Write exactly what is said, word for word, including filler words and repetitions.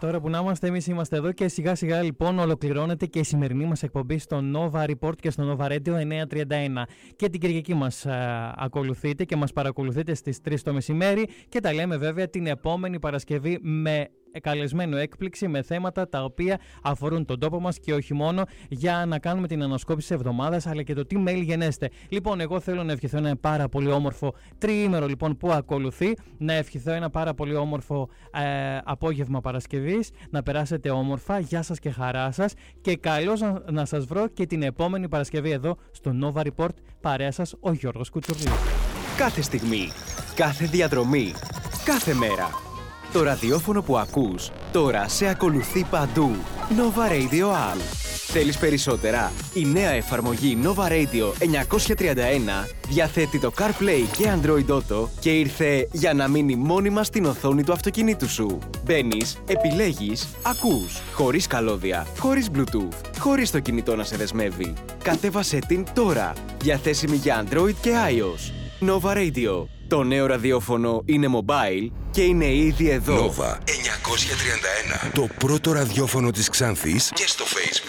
τώρα που να είμαστε, εμείς είμαστε εδώ και σιγά σιγά λοιπόν ολοκληρώνεται και η σημερινή μας εκπομπή στο Nova Report και στο Nova Radio εννιακόσια τριάντα ένα. Και την Κυριακή μας α, ακολουθείτε και μας παρακολουθείτε στις τρεις το μεσημέρι και τα λέμε βέβαια την επόμενη Παρασκευή με καλεσμένο έκπληξη με θέματα τα οποία αφορούν τον τόπο μας και όχι μόνο, για να κάνουμε την ανασκόπηση της εβδομάδας αλλά και το τι mail γενέστε. Λοιπόν, εγώ θέλω να ευχηθώ ένα πάρα πολύ όμορφο τριήμερο λοιπόν που ακολουθεί, να ευχηθώ ένα πάρα πολύ όμορφο ε, απόγευμα Παρασκευής, να περάσετε όμορφα, γεια σας και χαρά σας και καλώς να, να σας βρω και την επόμενη Παρασκευή εδώ στο Nova Report, παρέα σας ο Γιώργος Κουτσουρλής. Κάθε στιγμή, κάθε διαδρομή, κάθε μέρα. Το ραδιόφωνο που ακούς τώρα σε ακολουθεί παντού. Nova Radio All. Θέλεις περισσότερα? Η νέα εφαρμογή Nova Radio εννιακόσια τριάντα ένα διαθέτει το CarPlay και Android Auto και ήρθε για να μείνει μόνιμα στην οθόνη του αυτοκινήτου σου. Μπαίνεις, επιλέγεις, ακούς. Χωρίς καλώδια, χωρίς Bluetooth, χωρίς το κινητό να σε δεσμεύει. Κατέβασέ την τώρα. Διαθέσιμη για Android και iOS. Nova Radio. Το νέο ραδιόφωνο είναι mobile και είναι ήδη εδώ. Nova εννιακόσια τριάντα ένα. Το πρώτο ραδιόφωνο της Ξάνθης και στο Facebook.